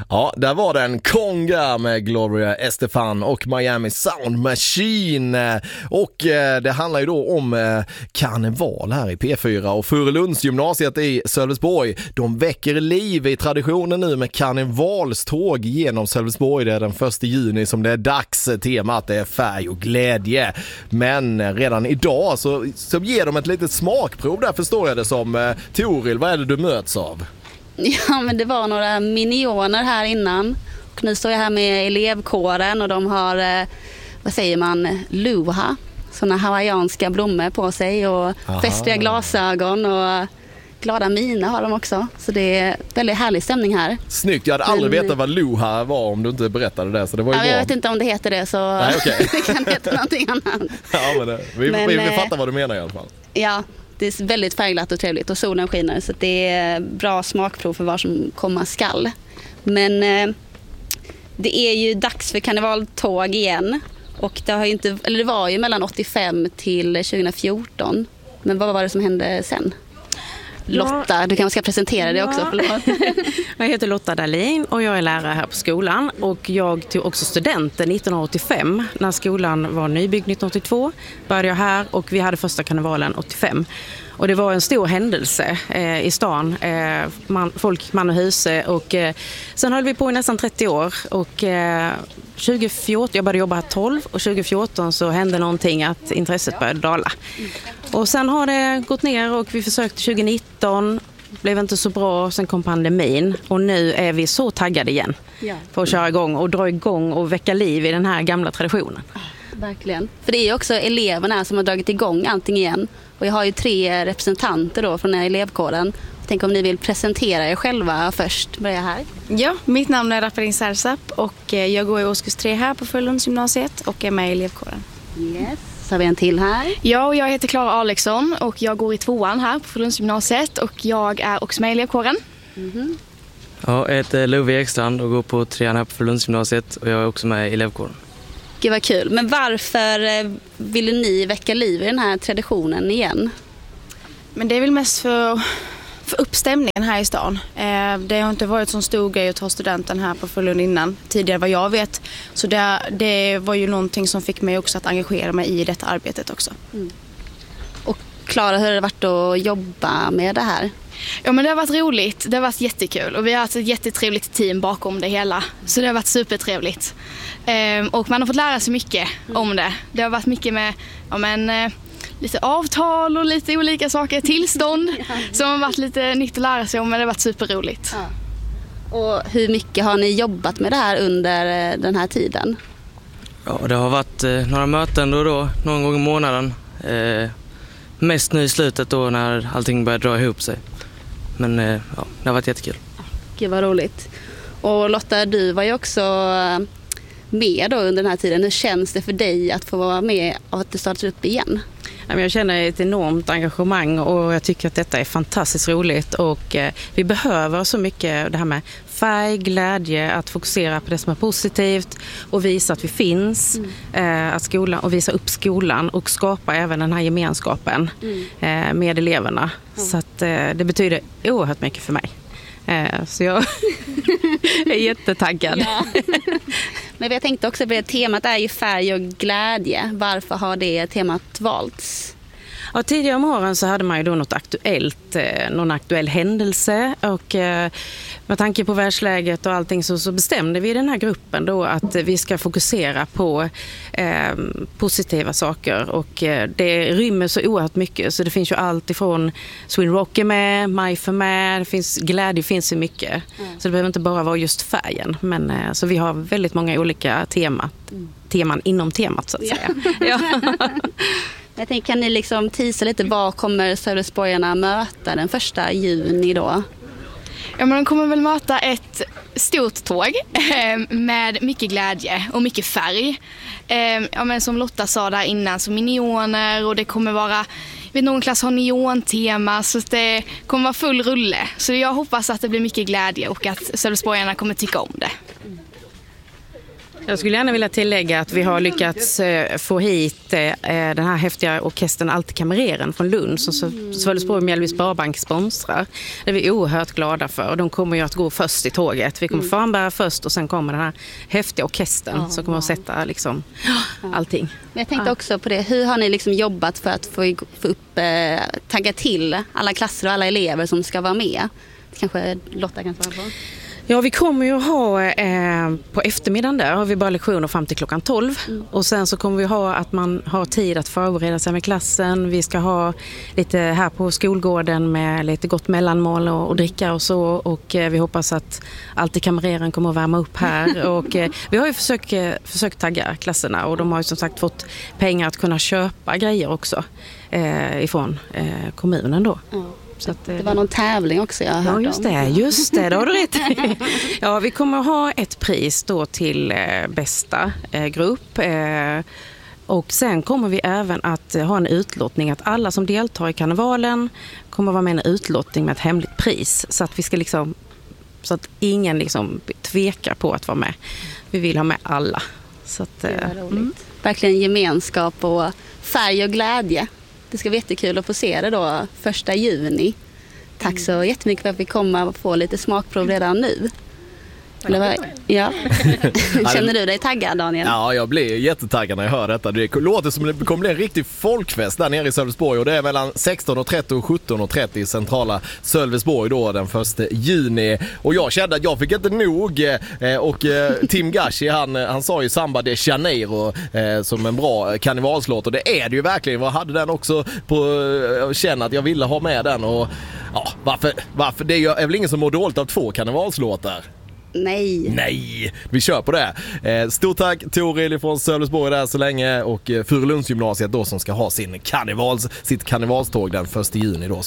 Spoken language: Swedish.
Ja, där var den Conga med Gloria Estefan och Miami Sound Machine. Och det handlar ju då om karneval här i P4 och Furulundsgymnasiet i Sölvesborg. De väcker liv i traditionen nu med karnevalståg genom Sölvesborg. Det är den 1 juni som det är dags. Temat är färg och glädje. Men redan idag så ger de ett litet smakprov där, förstår jag det som. Toril, vad är det du möts av? Ja, men det var några minioner här innan. Och nu står jag här med elevkåren och de har, vad säger man, luha. Såna hawaiianska blommor på sig och festliga glasögon och glada miner har de också. Så det är väldigt härlig stämning här. Snyggt, jag hade aldrig vetat vad luha var om du inte berättade det. Så det var ju jag vet inte om det heter det, så nej, okay. det kan heta någonting annat. Ja, men vi fattar vad du menar i alla fall. Ja, det är väldigt färgglatt och trevligt och solen skiner, så det är bra smakprov för vad som komma skall. Men det är ju dags för karnevaltåg igen. Och det har ju inte, eller det var ju mellan 85 till 2014. Men vad var det som hände sen? Lotta, du kanske ska presentera det också. Jag heter Lotta Dahlin och jag är lärare här på skolan. Och jag tog också studenten 1985. När skolan var nybyggd 1982 började jag här och vi hade första karnevalen 85. Och det var en stor händelse i stan. Folk, man och huse. Och sen höll vi på i nästan 30 år. Och 2014, jag började jobba här 12 och 2014 så hände någonting att intresset började dala. Och sen har det gått ner och vi försökte 2019, blev inte så bra, sen kom pandemin och nu är vi så taggade igen för att köra igång och dra igång och väcka liv i den här gamla traditionen. Verkligen, för det är ju också eleverna som har dragit igång allting igen och jag har ju 3 representanter då från den här elevkåren. Tänk om ni vill presentera er själva först. Börja här. Ja, mitt namn är Rapparin Särsap och jag går i årskurs 3 här på Furulundsgymnasiet och är med i elevkåren. Yes. Så har vi en till här. Ja, och jag heter Klara Alexson och jag går i 2:an här på Furulundsgymnasiet och jag är också med i elevkåren. Mm-hmm. Ja, jag heter Love Ekstrand och går på 3:an här på Furulundsgymnasiet och jag är också med i elevkåren. Gud vad kul. Men varför ville ni väcka liv i den här traditionen igen? Men det är väl mest för uppstämningen här i stan. Det har inte varit så stor grej att ta studenten här på Furulund innan, tidigare vad jag vet. Så det var ju någonting som fick mig också att engagera mig i detta arbetet också. Mm. Och Klara, hur har det varit att jobba med det här? Ja, men det har varit roligt. Det har varit jättekul och vi har haft ett jättetrevligt team bakom det hela. Så det har varit supertrevligt. Och man har fått lära sig mycket om det. Det har varit mycket med lite avtal och lite olika saker, tillstånd som har varit lite nytt att lära sig om, men det har varit superroligt. Ja. Och hur mycket har ni jobbat med det här under den här tiden? Ja, det har varit några möten då, någon gång i månaden. Mest nu i slutet då när allting börjar dra ihop sig. Men det har varit jättekul. Gud vad roligt. Och Lotta, du var ju också med då under den här tiden. Hur känns det för dig att få vara med och att det startar upp igen? Jag känner ett enormt engagemang och jag tycker att detta är fantastiskt roligt och vi behöver så mycket det här med färg, glädje, att fokusera på det som är positivt och visa att vi finns, att skolan, och visa upp skolan och skapa även den här gemenskapen med eleverna. Så att det betyder oerhört mycket för mig. Så jag är jättetaggad. Ja. Men jag tänkte också på det, temat är ju färg och glädje. Varför har det temat valts? Ja, tidigare om åren så hade man ju då någon aktuell händelse och med tanke på världsläget och allting så bestämde vi i den här gruppen då att vi ska fokusera på positiva saker och det rymmer så oerhört mycket så det finns ju allt ifrån Swing Rock är med, MIFE är med, det finns, glädje finns ju mycket så det behöver inte bara vara just färgen men så vi har väldigt många olika teman inom temat så att säga. Ja. Jag tänker, kan ni liksom teasa lite, vad kommer Sölvesborgarna möta den 1 juni då? Ja, men de kommer väl möta ett stort tåg med mycket glädje och mycket färg. Ja, men som Lotta sa där innan, så minioner och det kommer vara, någon klass har neontema så det kommer vara full rulle. Så jag hoppas att det blir mycket glädje och att Sölvesborgarna kommer tycka om det. Jag skulle gärna vilja tillägga att vi har lyckats få hit den här häftiga orkestern Altikamereren från Lund som Sölvesborg och Mjällby Sparbank sponsrar. Det är vi oerhört glada för och de kommer ju att gå först i tåget. Vi kommer Farnbära först och sen kommer den här häftiga orkestern som kommer att sätta liksom allting. Men jag tänkte också på det, hur har ni liksom jobbat för att få upp, tagga till alla klasser och alla elever som ska vara med? Det kanske Lotta kan svara på. Ja, vi kommer ju ha på eftermiddagen där har vi bara lektioner fram till klockan 12. Och sen så kommer vi ha att man har tid att förbereda sig med klassen. Vi ska ha lite här på skolgården med lite gott mellanmål och dricka och så. Och vi hoppas att Altikamereren kommer att värma upp här. Och vi har ju försökt tagga klasserna och de har ju som sagt fått pengar att kunna köpa grejer också ifrån kommunen då. Så att, det var någon tävling också jag hörde just det, då har du rätt. Ja, vi kommer att ha ett pris då till bästa grupp och sen kommer vi även att ha en utlottning att alla som deltar i karnevalen kommer att vara med en utlottning med ett hemligt pris så att vi ska liksom, så att ingen liksom tvekar på att vara med. Vi vill ha med alla. Så att, verkligen gemenskap och färg och glädje. Det ska bli jättekul att få se det då 1 juni. Tack så jättemycket för att vi kommer och få lite smakprov redan nu. Ja. Känner du dig taggad, Daniel? Ja, jag blir jättetaggad när jag hör detta. Det låter som det kommer bli en riktig folkfest där nere i Sölvesborg och det är mellan 16.30 och 17.30 i centrala Sölvesborg då den 1 juni. Och jag kände att jag fick inte nog och Tim Gashi han sa ju Samba de Janeiro som en bra karnevalslåt och det är det ju verkligen. Jag hade den också på känna att jag ville ha med den och ja, varför det är väl ingen som mår dåligt av 2 karnevalslåtar. Nej, vi kör på det. Stort tack Toril från Sölvesborg där så länge och Furulundsgymnasiet då som ska ha sitt karnevalståg den 1 juni då.